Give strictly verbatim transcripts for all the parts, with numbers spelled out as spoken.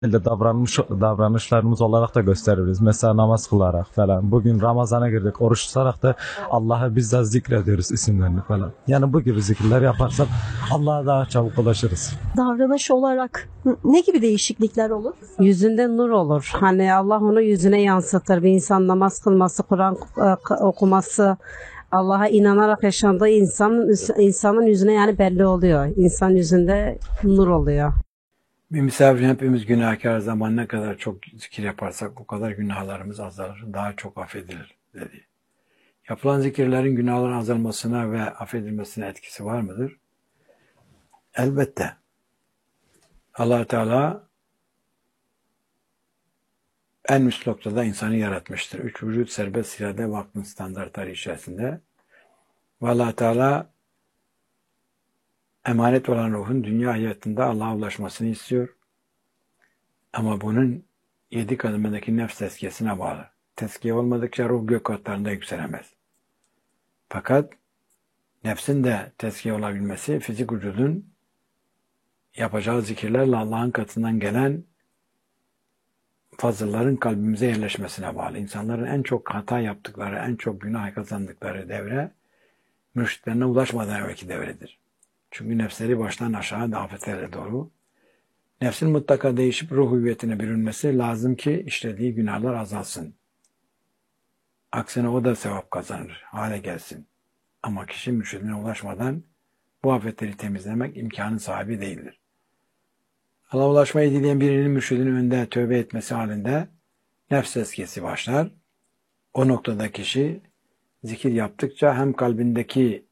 şekilde davranmış davranışlarımız olarak da gösteririz. Mesela namaz kılarak falan. Bugün Ramazan'a girdik. Oruç tutarak da Allah'a bizzat zikrediyoruz isimlerini falan. Yani bu gibi zikirler yaparsak Allah'a daha çabuk ulaşırız. Davranış olarak ne gibi değişiklikler olur? Yüzünde nur olur. Hani Allah onu yüzüne yansıtır. Bir insan namaz kılması, Kur'an e, okuması, Allah'a inanarak yaşandığı insanın insanın yüzüne yani belli oluyor. İnsan yüzünde nur oluyor. Bir misafirin hepimiz günahkar zaman ne kadar çok zikir yaparsak o kadar günahlarımız azalır, daha çok affedilir dedi. Yapılan zikirlerin günahların azalmasına ve affedilmesine etkisi var mıdır? Elbette. Allah Teala en üst noktada insanı yaratmıştır. Üç vücut serbest irade ve aklın standartları içerisinde. Ve Allah Teala emanet olan ruhun dünya hayatında Allah'a ulaşmasını istiyor. Ama bunun yedi kademedeki nefs tezkiyesine bağlı. Tezkiye olmadıkça ruh gök katlarında yükselemez. Fakat nefsin de tezkiye olabilmesi fizik vücudun yapacağı zikirlerle Allah'ın katından gelen fazılların kalbimize yerleşmesine bağlı. İnsanların en çok hata yaptıkları, en çok günah kazandıkları devre mürşitlerine ulaşmadan evvelki devredir. Çünkü nefsleri baştan aşağı afetlere doğru. Nefsin mutlaka değişip ruh hüviyetine bürünmesi lazım ki işlediği günahlar azalsın. Aksine o da sevap kazanır, hale gelsin. Ama kişi mürşidine ulaşmadan bu afetleri temizlemek imkanı sahibi değildir. Allah'a ulaşmayı dileyen birinin mürşidinin önünde tövbe etmesi halinde nefs tezkiyesi başlar. O noktada kişi zikir yaptıkça hem kalbindeki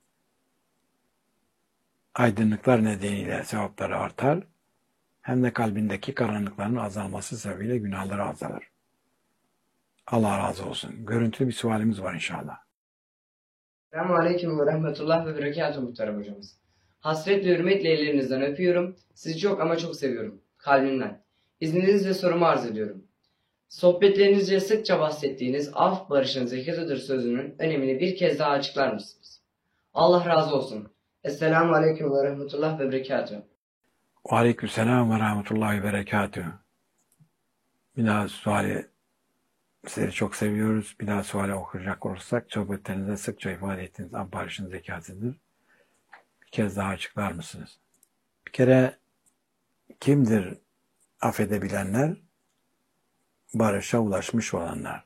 aydınlıklar nedeniyle sevapları artar, hem de kalbindeki karanlıkların azalması sebebiyle günahları azalır. Allah razı olsun. Görüntülü bir sualimiz var inşallah. Selamun Aleyküm ve Rahmetullah ve Berekatuhu muhterem hocamız. Hasret ve hürmetle ellerinizden öpüyorum. Sizi çok ama çok seviyorum. Kalbimden. İzninizle sorumu arz ediyorum. Sohbetlerinizce sıkça bahsettiğiniz af barışın zekatıdır sözünün önemini bir kez daha açıklar mısınız? Allah razı olsun. Esselamu Aleyküm ve Rahmetullah ve Berekatuhu. Aleykümselam ve Rahmetullahi ve Berekatuhu. Bir daha suali sizleri çok seviyoruz. Bir daha suale okuyacak olursak sohbetlerinizde sıkça ifade ettiğiniz af barışın zekatıdır. Bir kez daha açıklar mısınız? Bir kere kimdir affedebilenler? Barışa ulaşmış olanlar.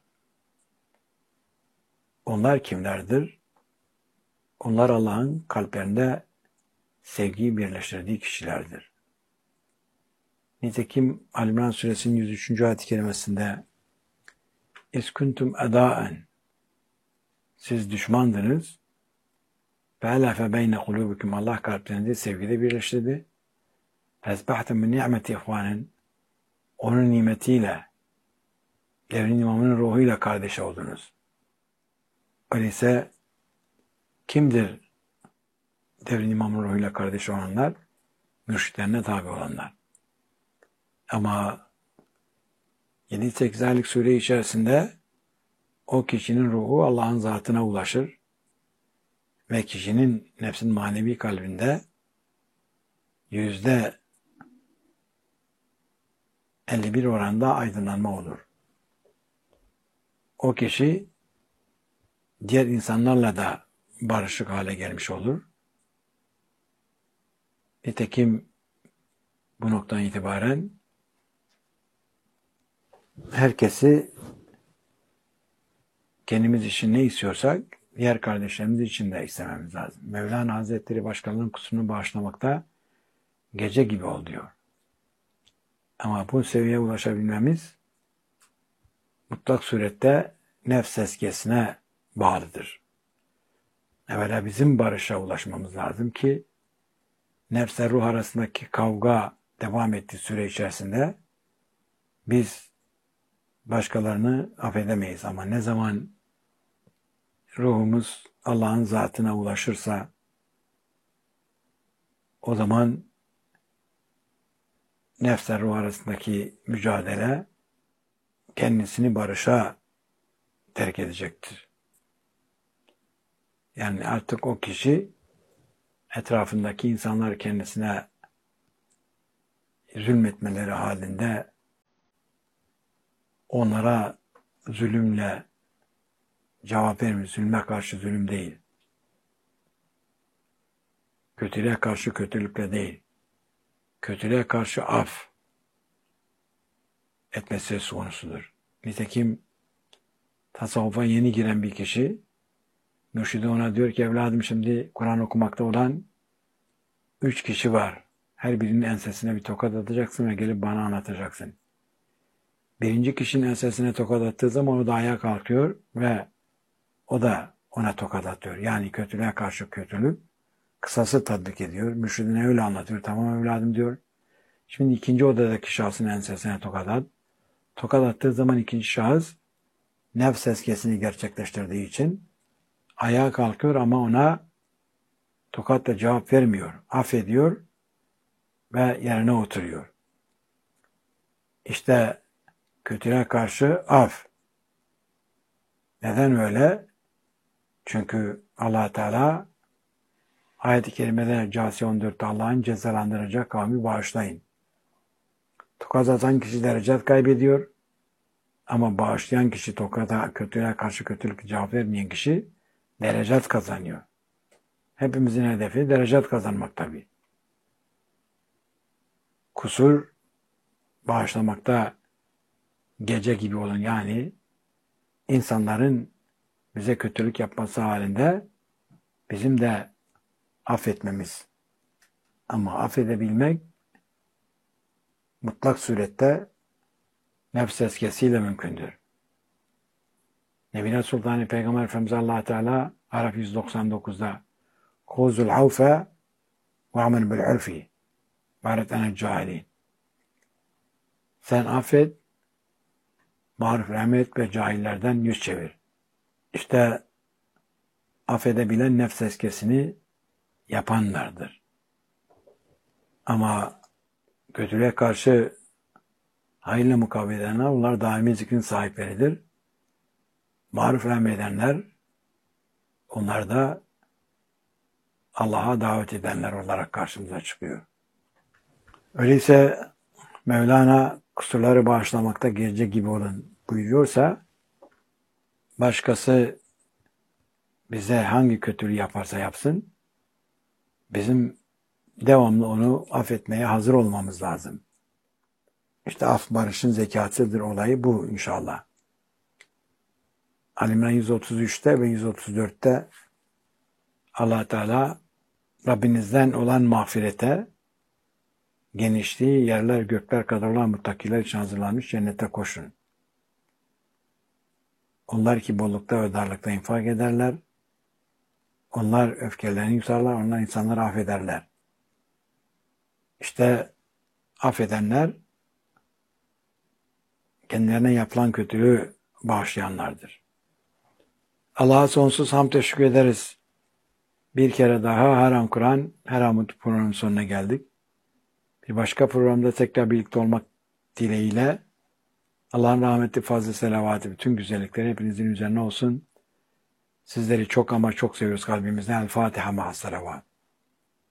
Onlar kimlerdir? Onlar Allah'ın kalplerinde sevgiyi birleştirdiği kişilerdir. Nitekim Ali-İmran suresinin yüz üçüncü ayet-i kerimesinde İskuntum edaen, siz düşmandınız, fe'elefe beyne kulubikum, Allah kalplerinizi sevgide birleştirdi. Fezbahtum min ni'meti ihvanen, onun nimetiyle, devrin imamının ruhuyla kardeş oldunuz. Öyleyse kimdir devrin imamının ruhuyla kardeş olanlar? Mürşitlerine tabi olanlar. Ama yedi sekiz aylık süre içerisinde o kişinin ruhu Allah'ın zatına ulaşır ve kişinin nefsin manevi kalbinde yüzde elli bir oranda aydınlanma olur. O kişi diğer insanlarla da barışık hale gelmiş olur. Nitekim bu noktadan itibaren herkesi kendimiz için ne istiyorsak diğer kardeşlerimiz için de istememiz lazım. Mevlana Hazretleri başkalarının kusurunu bağışlamakta gece gibi ol diyor. Ama bu seviyeye ulaşabilmemiz mutlak surette nefs tezkiyesine bağlıdır. Evvela bizim barışa ulaşmamız lazım ki nefsle ruh arasındaki kavga devam ettiği süre içerisinde biz başkalarını affedemeyiz. Ama ne zaman ruhumuz Allah'ın zatına ulaşırsa o zaman nefsle ruh arasındaki mücadele kendisini barışa terk edecektir. Yani artık o kişi etrafındaki insanlar kendisine zulmetmeleri halinde onlara zulümle cevap vermiyor. Zulme karşı zulüm değil. Kötülüğe karşı kötülükle değil. Kötülüğe karşı af etmesi söz konusudur. Nitekim tasavvufa yeni giren bir kişi mürşidi ona diyor ki evladım şimdi Kur'an okumakta olan üç kişi var. Her birinin ensesine bir tokat atacaksın ve gelip bana anlatacaksın. Birinci kişinin ensesine tokat attığı zaman o da ayağa kalkıyor ve o da ona tokat atıyor. Yani kötülüğe karşı kötülük kısası tatbik ediyor. Mürşidine öyle anlatıyor. Tamam evladım diyor. Şimdi ikinci odadaki şahsın ensesine tokat at. Tokat attığı zaman ikinci şahıs nefs eskesini gerçekleştirdiği için ayağa kalkıyor ama ona tokatla cevap vermiyor. Affediyor ve yerine oturuyor. İşte kötülüğe karşı af. Neden öyle? Çünkü Allah Teala ayet-i kerimede Câsiye on dörtte Allah'ın cezalandıracak kavmi bağışlayın. Tokat atan kişi derecet kaybediyor. Ama bağışlayan kişi, tokata, kötülüğe karşı kötülük cevap vermeyen kişi derecet kazanıyor. Hepimizin hedefi derecet kazanmak tabii. Kusur bağışlamakta gece gibi olun. Yani insanların bize kötülük yapması halinde bizim de affetmemiz. Ama affedebilmek mutlak surette nefs eskesiyle mümkündür. Nebine Sultanı Peygamber Efendimiz Allah Teala Araf yüz doksan dokuzda Kuzul avfe ve amen bil urfi baret enel cahilin. Sen affet, maruf rahmet ve cahillerden yüz çevir. İşte affedebilen nefs eskesini yapanlardır. Ama kötülüğe karşı hayırla mukabele edenler, onlar daimi zikrin sahipleridir. Maruf edenler, onlar da Allah'a davet edenler olarak karşımıza çıkıyor. Öyleyse Mevlana kusurları bağışlamakta gece gibi olun buyuruyorsa, başkası bize hangi kötülüğü yaparsa yapsın, bizim devamlı onu affetmeye hazır olmamız lazım. İşte af barışın zekatıdır olayı bu inşallah. Ali İmran yüz otuz üçte ve yüz otuz dörtte Allah Teala Rabbinizden olan mağfirete, genişliği yerler gökler kadar olan muttakiler için hazırlanmış cennete koşun. Onlar ki bollukta ve darlıkta infak ederler. Onlar öfkelerini yutarlar. Onlar insanları affederler. İşte affedenler kendilerine yapılan kötülüğü bağışlayanlardır. Allah'a sonsuz hamd teşekkür ederiz. Bir kere daha her an Kur'an, her an programın sonuna geldik. Bir başka programda tekrar birlikte olmak dileğiyle Allah'ın rahmeti, fazla selavatı, bütün güzellikleri hepinizin üzerine olsun. Sizleri çok ama çok seviyoruz kalbimizden. El Fatiha ma'as salavat.